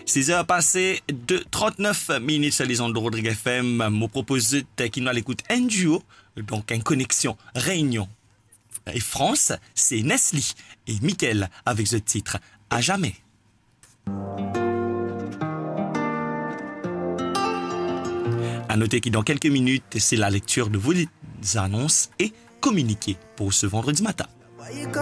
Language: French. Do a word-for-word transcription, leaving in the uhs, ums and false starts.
six heures passées de trente-neuf minutes sur les ondes de Rodrigue F M. Me propose qui nous l'écoute un duo, donc une connexion Réunion et France, c'est Nestlé et Mickaël avec ce titre À jamais. À noter que dans quelques minutes, c'est la lecture de vos annonces et communiqués pour ce vendredi matin.